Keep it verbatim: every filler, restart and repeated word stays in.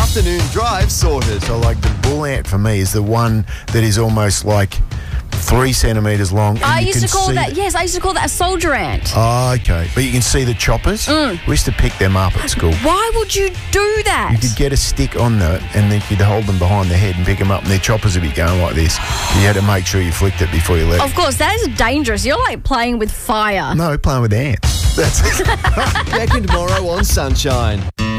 afternoon drive sorted. So, like, the bull ant for me is the one that is almost like three centimetres long. And I you used can to call see that, yes, I used to call that a soldier ant. Oh, okay. But you can see the choppers. Mm. We used to pick them up at school. Why would you do that? You could get a stick on that and then you'd hold them behind the head and pick them up and their choppers would be going like this. You had to make sure you flicked it before you let Of it. course, that is dangerous. You're like playing with fire. No, playing with ants. That's it. Back in tomorrow on Sunshine.